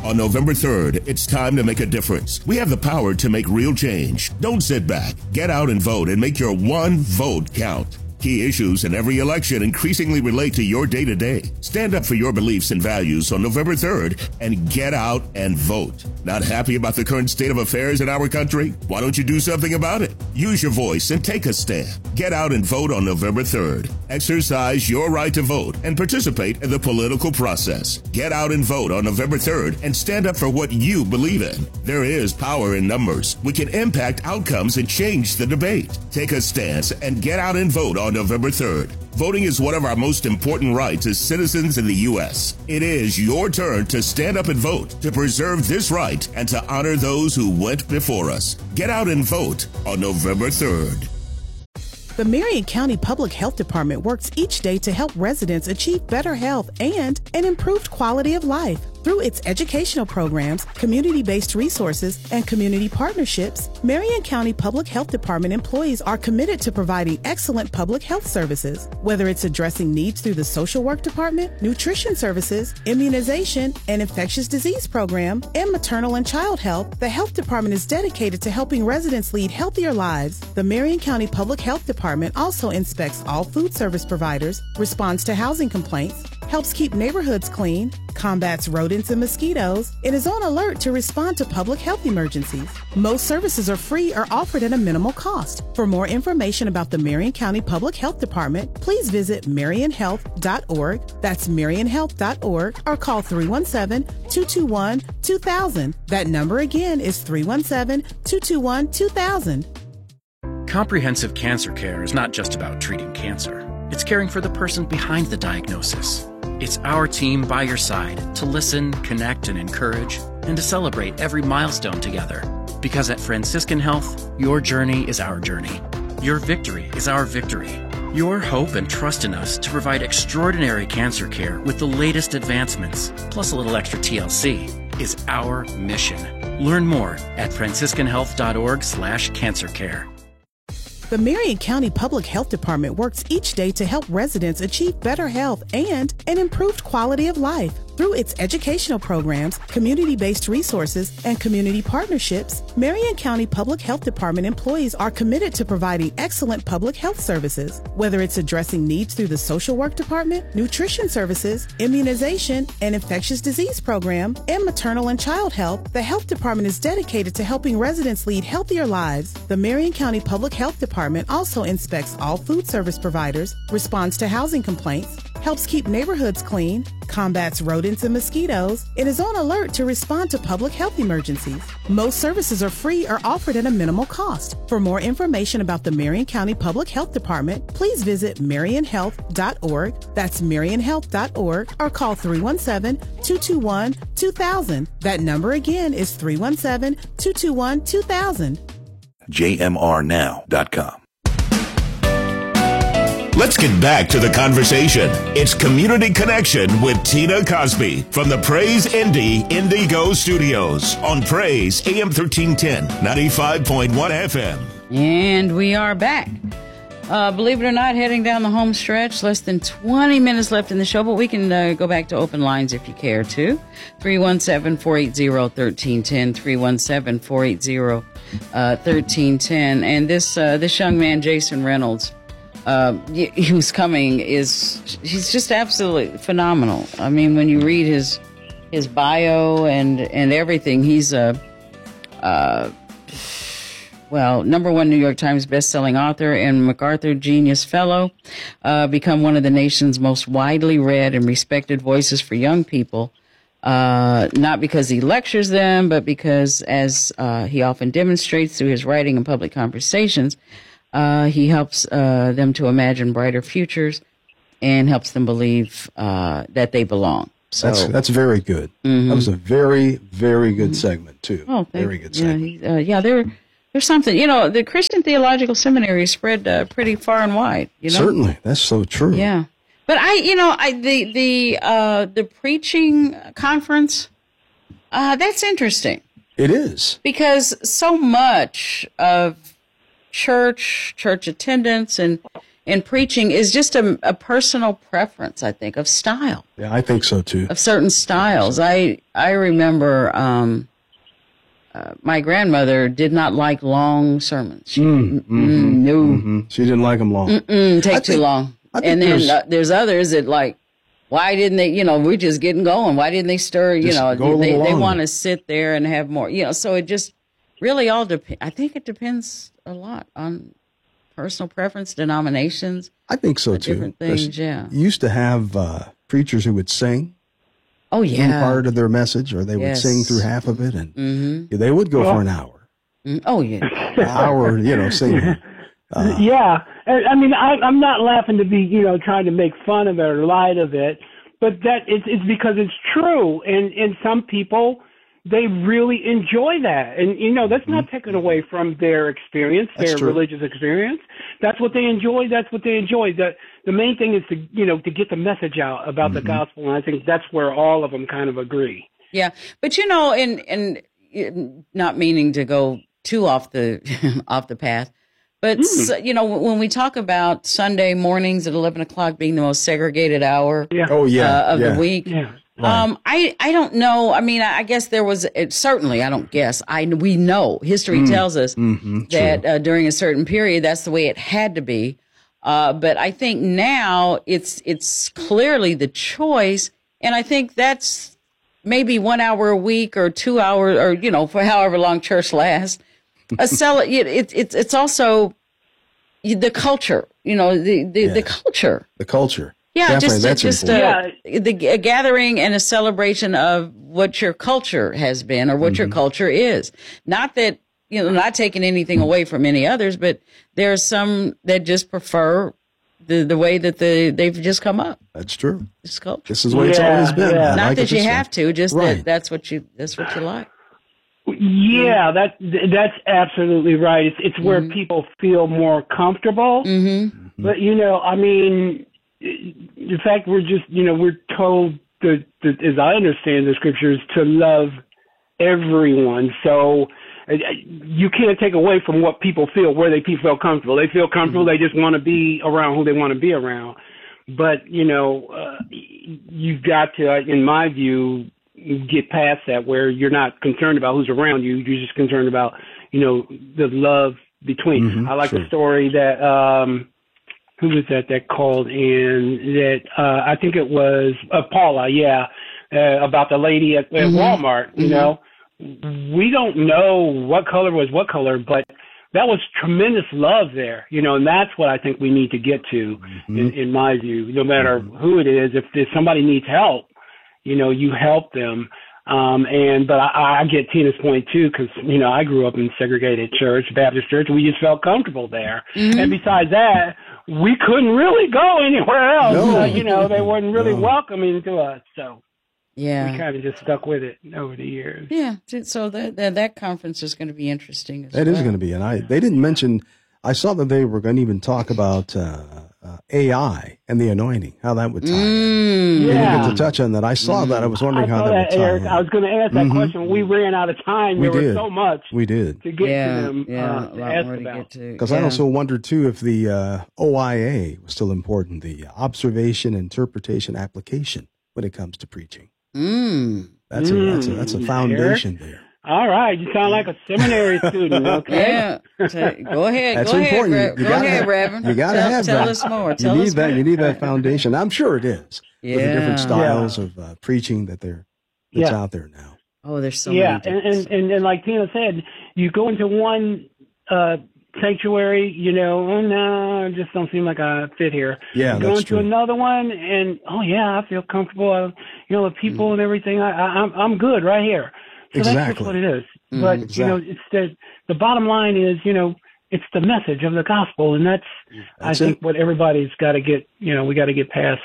On November 3rd, it's time to make a difference. We have the power to make real change. Don't sit back. Get out and vote and make your one vote count. Key issues in every election increasingly relate to your day-to-day. Stand up for your beliefs and values on November 3rd and get out and vote. Not happy about the current state of affairs in our country? Why don't you do something about it? Use your voice and take a stand. Get out and vote on November 3rd. Exercise your right to vote and participate in the political process. Get out and vote on November 3rd and stand up for what you believe in. There is power in numbers. We can impact outcomes and change the debate. Take a stance and get out and vote on November 3rd. Voting is one of our most important rights as citizens in the U.S. It is your turn to stand up and vote, to preserve this right, and to honor those who went before us. Get out and vote on November 3rd. The Marion County Public Health Department works each day to help residents achieve better health and an improved quality of life. Through its educational programs, community-based resources, and community partnerships, Marion County Public Health Department employees are committed to providing excellent public health services. Whether it's addressing needs through the social work department, nutrition services, immunization, and infectious disease program, and maternal and child health, the health department is dedicated to helping residents lead healthier lives. The Marion County Public Health Department also inspects all food service providers, responds to housing complaints, helps keep neighborhoods clean, combats rodents and mosquitoes, and is on alert to respond to public health emergencies. Most services are free or offered at a minimal cost. For more information about the Marion County Public Health Department, please visit marionhealth.org. That's marionhealth.org, or call 317-221-2000. That number again is 317-221-2000. Comprehensive cancer care is not just about treating cancer. It's caring for the person behind the diagnosis. It's our team by your side to listen, connect, and encourage, and to celebrate every milestone together. Because at Franciscan Health, your journey is our journey. Your victory is our victory. Your hope and trust in us to provide extraordinary cancer care with the latest advancements, plus a little extra TLC, is our mission. Learn more at franciscanhealth.org/cancercare. The Marion County Public Health Department works each day to help residents achieve better health and an improved quality of life. Through its educational programs, community-based resources, and community partnerships, Marion County Public Health Department employees are committed to providing excellent public health services. Whether it's addressing needs through the social work department, nutrition services, immunization, and infectious disease program, and maternal and child health, the health department is dedicated to helping residents lead healthier lives. The Marion County Public Health Department also inspects all food service providers, responds to housing complaints, helps keep neighborhoods clean, combats rodents and mosquitoes, and is on alert to respond to public health emergencies. Most services are free or offered at a minimal cost. For more information about the Marion County Public Health Department, please visit marionhealth.org. That's marionhealth.org, or call 317-221-2000. That number again is 317-221-2000. JMRnow.com. Let's get back to the conversation. It's Community Connection with Tina Cosby from the Praise Indy Indigo Studios on Praise AM 1310, 95.1 FM. And we are back. Believe it or not, heading down the home stretch, less than 20 minutes left in the show, but we can go back to open lines if you care to. 317-480-1310, 317-480-1310. And this young man, Jason Reynolds, he was coming, he's just absolutely phenomenal. I mean, when you read his bio and everything, he's #1 New York Times bestselling author and MacArthur Genius Fellow, become one of the nation's most widely read and respected voices for young people, not because he lectures them, but because, as he often demonstrates through his writing and public conversations, he helps them to imagine brighter futures and helps them believe that they belong. So that's very good. Mm-hmm. That was a very, very good segment too. Oh, very good segment. There's something. You know, the Christian Theological Seminary spread pretty far and wide. You know? Certainly, that's so true. Yeah, but the preaching conference, that's interesting. It is, because so much of church attendance and in preaching is just a personal preference, I think, of style. Yeah, I think so too. Of certain styles. I remember my grandmother did not like long sermons. She, She didn't like them long. Take too long. And then there's others that like, why didn't they, we're just getting going. Why didn't they stir, they want to sit there and have more, so it just really all depends. I think it depends a lot on personal preference, denominations. I think so too. Different things, yeah. You used to have preachers who would sing. Oh, yeah. Part of their message, or they would sing through half of it, and they would go for an hour. Oh, yeah. An hour, singing. Yeah. I mean, I'm not laughing to be, trying to make fun of it or light of it, but it's because it's true. And some people, they really enjoy that. And, that's not taken away from their experience, their religious experience. That's what they enjoy. That's what they enjoy. The main thing is to get the message out about the gospel. And I think that's where all of them kind of agree. Yeah. But, and not meaning to go too off the path, but, when we talk about Sunday mornings at 11 o'clock being the most segregated hour of the week, right. I don't know. I mean, I guess there was, certainly, I don't guess. We know, history tells us that during a certain period, that's the way it had to be. But I think now it's clearly the choice. And I think that's maybe 1 hour a week or 2 hours or, for however long church lasts. It's also the culture, the culture. The culture. Yeah, definitely, a gathering and a celebration of what your culture has been or what your culture is. Not that, not taking anything away from any others, but there are some that just prefer the way that they've just come up. That's true. It's culture. This is the way it's always been. Yeah. Not that you have to, just that's what you like. Yeah, that's absolutely right. It's where people feel more comfortable. But I mean, in fact, we're just we're told that, as I understand the scriptures, to love everyone. So you can't take away from what people feel, where they feel comfortable. They feel comfortable. They just want to be around who they want to be around. But you've got to, in my view, get past that, where you're not concerned about who's around you. You're just concerned about, the love between. I like the story that, who was that called in that, I think it was Paula. About the lady at Walmart, we don't know what color was what color, but that was tremendous love there, and that's what I think we need to get to in my view, no matter who it is. If somebody needs help, you help them. But I get Tina's point too, because, I grew up in segregated church, Baptist church. We just felt comfortable there. And besides that, we couldn't really go anywhere else. No. They weren't really welcoming to us. So we kind of just stuck with it over the years. Yeah. So that conference is going to be interesting. It is going to be. And they didn't mention, I saw that they were going to even talk about AI and the anointing, how that would tie in. They didn't get to touch on that. I saw that. I was wondering how that would tie Eric. in. I was going to ask that question. We ran out of time. There was so much to get to them to ask about. Because I also wondered, too, if the OIA was still important, the observation, interpretation, application when it comes to preaching. That's a foundation there. All right, you sound like a seminary student. Okay. Yeah. Go ahead. That's go important. Ahead, go ahead, Reverend. You got to have that. Tell us more. You need that. You need that foundation. I'm sure it is. With the different styles of preaching that's out there now. Oh, there's so many. And like Tina said, you go into one sanctuary, no, it just don't seem like I fit here. Yeah, go into another one, and I feel comfortable. The people and everything. I'm good right here. So that's what it is. But, it's the bottom line is, it's the message of the gospel. And that's I think what everybody's got to get, we got to get past,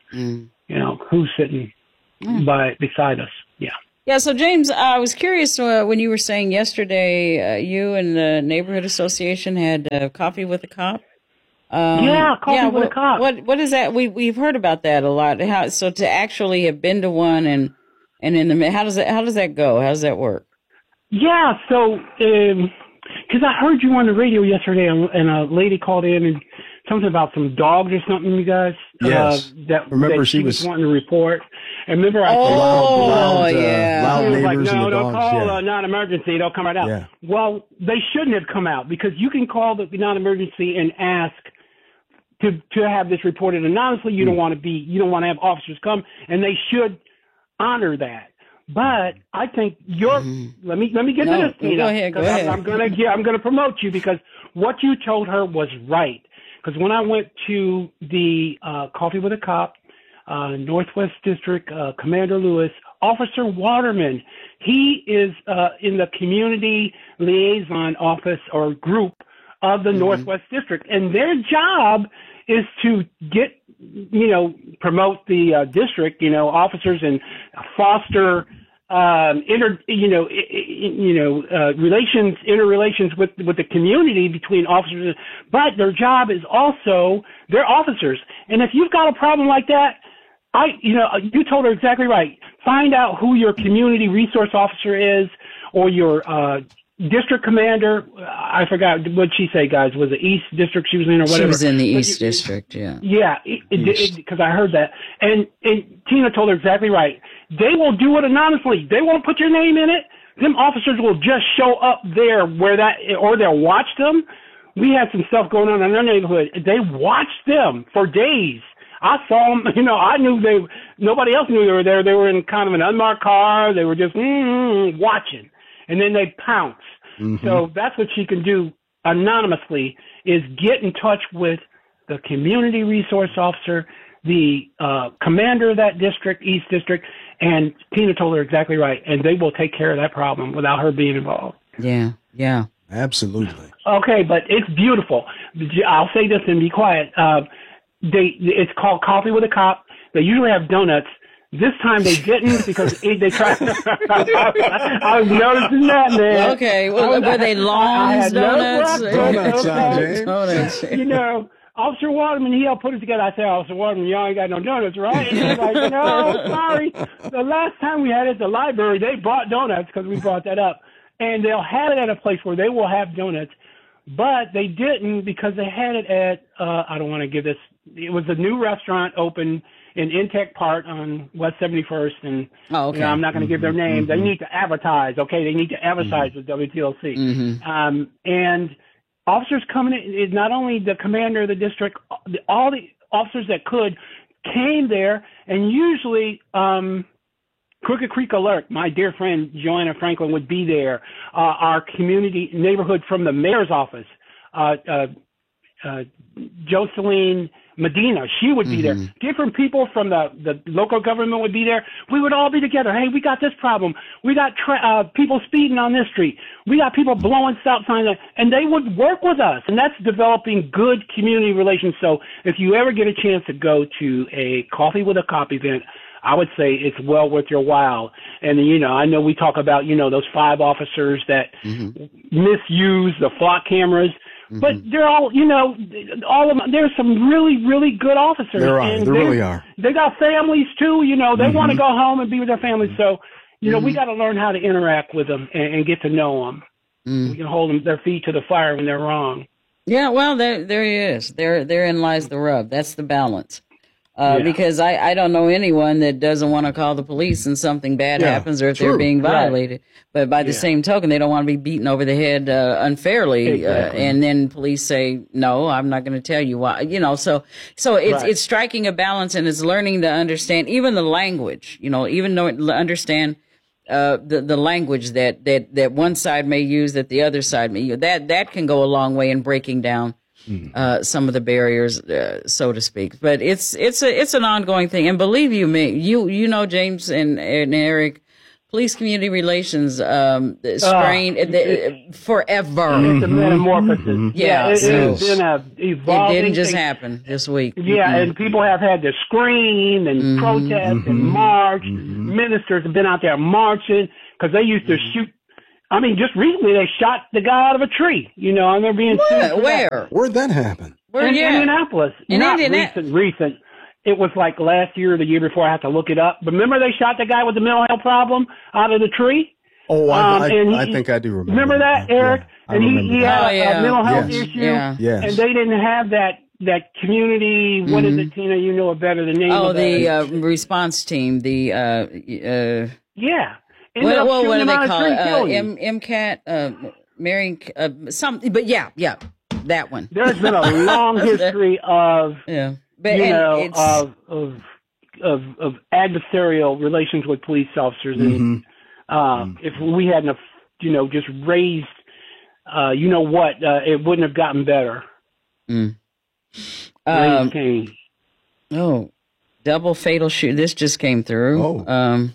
who's sitting beside us. Yeah. Yeah. So, James, I was curious when you were saying yesterday, you and the neighborhood association had coffee with a cop. Coffee with a cop. What is that? We've heard about that a lot. So to actually have been to one and how does that go? How does that work? Yeah, so because I heard you on the radio yesterday, and a lady called in and something about some dogs or something, you guys. Yes. Remember she was was wanting to report. And remember I said, loud he was like, neighbors and no, the don't dogs. call non-emergency. They'll come right out. Yeah. Well, they shouldn't have come out because you can call the non-emergency and ask to have this reported anonymously. You don't want to have officers come, and they should honor that. But I think let me get to this, Tina. Go ahead. I'm gonna promote you because what you told her was right. Because when I went to the Coffee with a Cop, Northwest District, Commander Lewis, Officer Waterman, he is in the community liaison office or group of the Northwest District, and their job is to promote the district, officers and foster interrelations with the community between officers. But their job is also they're officers, and if you've got a problem like that, you told her exactly right. Find out who your community resource officer is or your district commander. I forgot what she say, guys. Was it East District she was in or whatever? She was in the East District, yeah. Yeah, because I heard that. And Tina told her exactly right. They will do it anonymously. They won't put your name in it. Them officers will just show up there or they'll watch them. We had some stuff going on in our neighborhood. They watched them for days. I saw them, I knew nobody else knew they were there. They were in kind of an unmarked car. They were just watching. And then they pounce. Mm-hmm. So that's what she can do anonymously is get in touch with the community resource officer, the commander of that district, East District, and Tina told her exactly right. And they will take care of that problem without her being involved. Yeah. Absolutely. Okay, but it's beautiful. I'll say this and be quiet. It's called Coffee with a Cop. They usually have donuts. This time they didn't because they tried. I was noticing that, man. Okay, well, were they long donuts? Donuts. Officer Waterman, he helped put it together. I said, Officer Waterman, y'all ain't got no donuts, right? And he's like, no, sorry. The last time we had it at the library, they brought donuts because we brought that up. And they'll have it at a place where they will have donuts. But they didn't because they had it at, I don't want to give this, it was a new restaurant open in Intech Park on West 71st. And I'm not going to give their name. They need to advertise, okay? They need to advertise with WTLC. And officers coming in, not only the commander of the district, all the officers that could came there, and usually Crooked Creek Alert, my dear friend Joanna Franklin would be there. Our community neighborhood from the mayor's office, Jocelyn Medina, she would be there. Different people from the local government would be there. We would all be together. Hey, we got this problem. We got people speeding on this street. We got people blowing stop signs, and they would work with us. And that's developing good community relations. So if you ever get a chance to go to a Coffee with a Cop event, I would say it's well worth your while. And, I know we talk about, those 5 officers that misuse the flock cameras, but they're all, all of them, there's some really, really good officers. There really are. They got families too, they want to go home and be with their families. So, we got to learn how to interact with them and get to know them. We can hold their feet to the fire when they're wrong. Yeah, well, there he is. Therein lies the rub. That's the balance. Because I don't know anyone that doesn't want to call the police and something bad happens or if they're being violated. Right. But by the same token, they don't want to be beaten over the head unfairly. Exactly. And then police say, no, I'm not going to tell you why. So it's striking a balance, and it's learning to understand even the language, even though understand the language that one side may use, that the other side may use. That can go a long way in breaking down some of the barriers, so to speak. But it's an ongoing thing. And believe me, James and Eric, police community relations strain forever. It's a metamorphosis. Yeah, it's been evolving. It didn't just happen this week. Yeah, and people have had to scream and protest and march. Ministers have been out there marching because they used to shoot. I mean, just recently they shot the guy out of a tree. And they're being sued. Where? Where'd that happen? In Indianapolis. Not recent. It was like last year or the year before. I have to look it up. But remember they shot the guy with the mental health problem out of the tree? Oh, I think I do remember. Remember that, Eric? Yeah, and he had a mental health issue. Yes. And they didn't have that that community. What is it, Tina? You know it better than me. Oh, the response team. The yeah. What do they call it? MCAT, Mary, something. But yeah, that one. There's been a long history of of adversarial relations with police officers, and if we hadn't, just raised, it wouldn't have gotten better. Double fatal shoot. This just came through.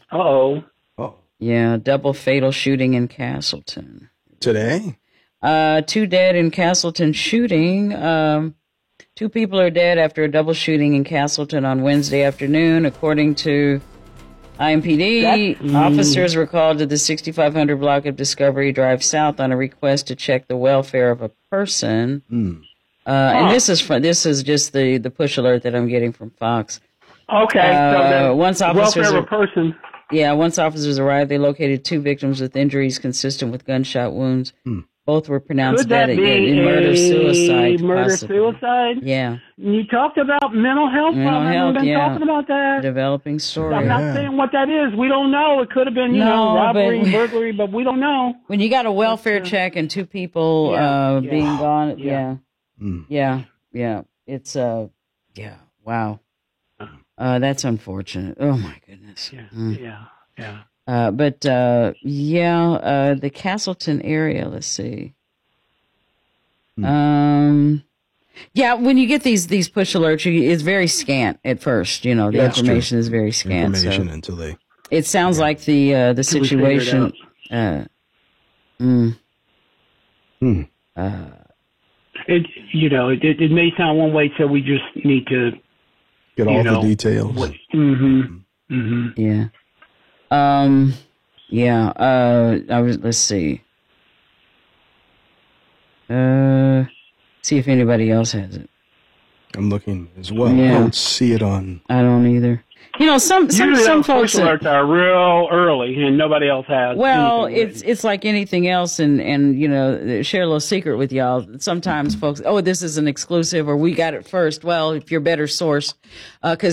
Yeah, double fatal shooting in Castleton. Today? 2 dead in Castleton shooting. 2 people are dead after a double shooting in Castleton on Wednesday afternoon, according to IMPD. Officers were called to the 6500 block of Discovery Drive South on a request to check the welfare of a person. And this is just the push alert that I'm getting from Fox. Okay. So once officers welfare of a person. Yeah, once officers arrived, they located 2 victims with injuries consistent with gunshot wounds. Both were pronounced dead in murder-suicide. Murder-suicide? Yeah. You talked about mental health. I've been talking about that. Developing story. I'm not saying what that is. We don't know. It could have been, robbery, burglary, but we don't know. When you got a welfare check and 2 people being gone, it's wow. That's unfortunate. Oh my goodness. The Castleton area. Let's see. When you get these push alerts, it's very scant at first. The information is very scant. Until they. It sounds like the situation. It may sound one way, so we just need to get all the details. Let's see. See if anybody else has it. I'm looking as well. I don't see it on. I don't either. Some folks alerts are real early and nobody else has. Well, it's like anything else, and share a little secret with y'all. Sometimes folks, this is an exclusive, or we got it first. Well, if you're better source, because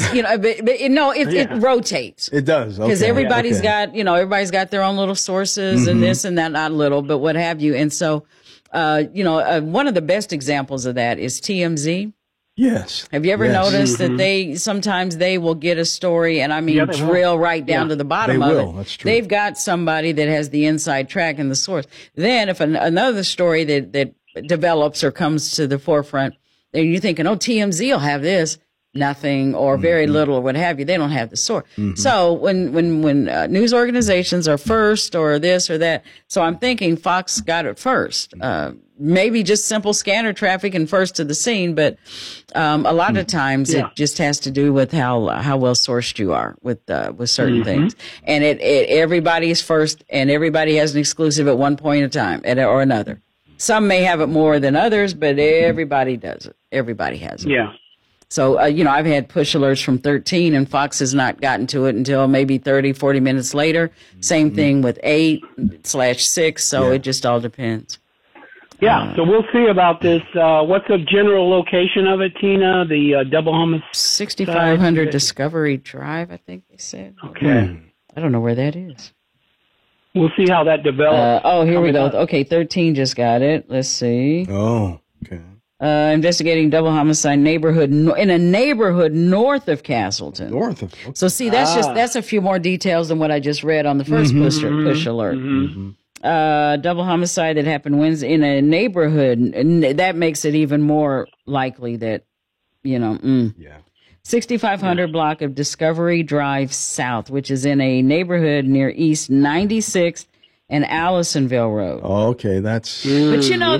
it rotates. It does because everybody's got their own little sources and this and that, not little, but what have you. And so, one of the best examples of that is TMZ. Yes. Have you ever noticed that they sometimes will get a story, and I mean drill right down to the bottom of it. That's true. They've got somebody that has the inside track and the source. Then if another story that develops or comes to the forefront, then you're thinking, TMZ will have this. Nothing or very little or what have you. They don't have the source. So when news organizations are first or this or that, so I'm thinking Fox got it first. Maybe just simple scanner traffic and first to the scene, but a lot of times it just has to do with how well sourced you are with certain things. And everybody is first, and everybody has an exclusive at one point in time or another. Some may have it more than others, but everybody does it. Everybody has it. Yeah. So, I've had push alerts from 13, and Fox has not gotten to it until maybe 30, 40 minutes later. Same thing with 8/6, so it just all depends. Yeah, so we'll see about this. What's the general location of it, Tina? The double homicide? 6500 Discovery Drive, I think they said. Okay. I don't know where that is. We'll see how that develops. Here we go. Okay, 13 just got it. Let's see. Oh, okay. Investigating double homicide in a neighborhood north of Castleton. So see, that's a few more details than what I just read on the first push alert. Double homicide that happened Wednesday in a neighborhood, and that makes it even more likely that 6500 block of Discovery Drive South, which is in a neighborhood near East 96th and Allisonville Road. Oh, okay, that's. But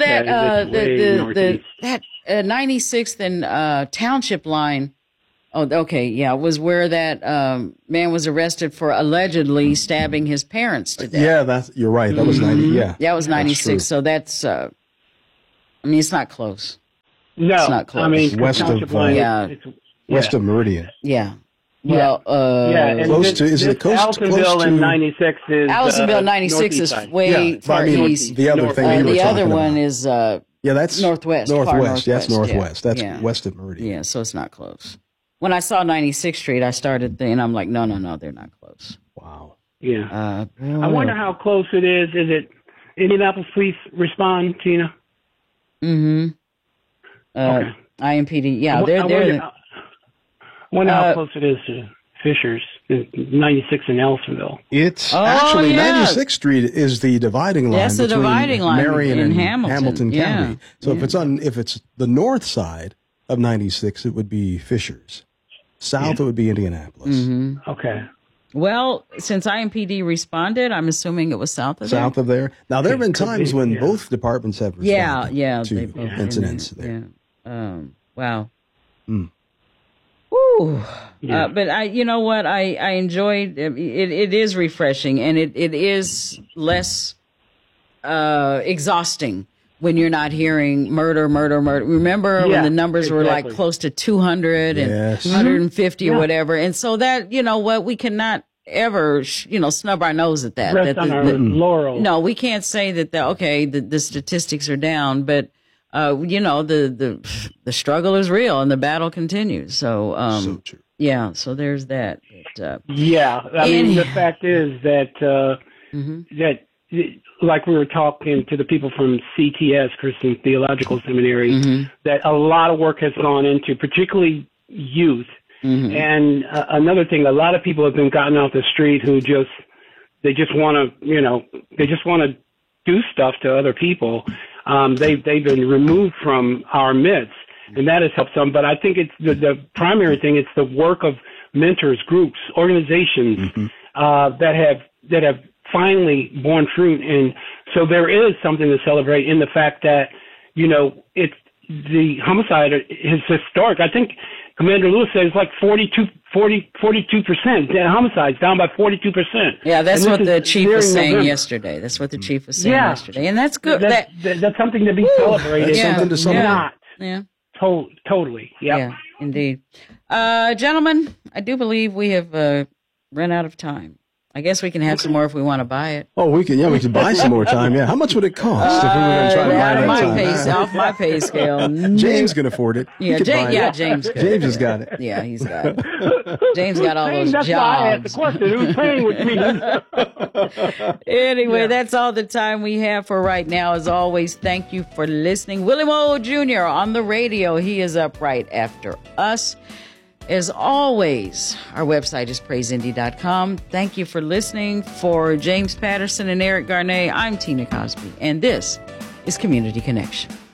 that 96th and Township line. Oh, okay, yeah, was where that man was arrested for allegedly stabbing his parents to death. Yeah, you're right. That was 90. Yeah, that was 96. So that's. It's not close. No, it's not close. I mean, west of west of Meridian. Yeah. Well, close to is it close to Allisonville 96 is Allisonville 96 is way far east. The other thing the other one is Yeah, that's northwest. Northwest. Yes, northwest. Yeah. That's west of Meridian. Yeah, so it's not close. When I saw 96th Street, I started thinking, I'm like, no, they're not close. Wow. Yeah. I wonder how close it is. Is it Indianapolis Police respond, Tina? Mm-hmm. Okay. IMPD. Yeah, I wonder how close it is to Fishers, 96 in Ellisville. It's actually 96th Street is the dividing line. That's the dividing line Marion and Hamilton County. So if it's the north side of 96, it would be Fishers. South, it would be Indianapolis. Mm-hmm. Okay. Well, since IMPD responded, I'm assuming it was south of there. South of there. Now, there have been times when both departments have responded to incidents there. Yeah. Wow. Mm. Woo. Yeah. But you know what? I enjoyed it. It is refreshing, and it is less exhausting when you're not hearing murder. Remember when the numbers were like close to 200 and 150 or whatever? And so that, you know what, we cannot ever, snub our nose at that. Rest on our laurels. No, we can't say that, the statistics are down, but, the struggle is real and the battle continues. So, so true. Yeah, so there's that. But, I mean, the fact is that, that, like we were talking to the people from CTS, Christian Theological Seminary, that a lot of work has gone into, particularly youth. And another thing, a lot of people have been gotten off the street who just want to do stuff to other people. They've been removed from our midst, and that has helped some. But I think it's the primary thing. It's the work of mentors, groups, organizations that have finally borne fruit. And so there is something to celebrate in the fact that, it's the homicide is historic. I think Commander Lewis said it's like 42%. The homicides down by 42%. Yeah, that's what the chief was saying yesterday. That's what the chief was saying yesterday. And that's good. That's something to be celebrated. That's something to celebrate. Yeah. Totally. Yep. Yeah, indeed. Gentlemen, I do believe we have run out of time. I guess we can have some more if we want to buy it. Oh, we can buy some more time. Yeah. How much would it cost if we were going to try to buy that time? Off my pay scale. James can afford it. Yeah, James could. James has got it. Yeah, he's got it. James got all those that's jobs. Why I asked the question. Who's paying with me? Anyway, that's all the time we have for right now. As always, thank you for listening. Willie Moe Jr. on the radio. He is up right after us. As always, our website is praiseindy.com. Thank you for listening. For James Patterson and Eric Garnet, I'm Tina Cosby, and this is Community Connection.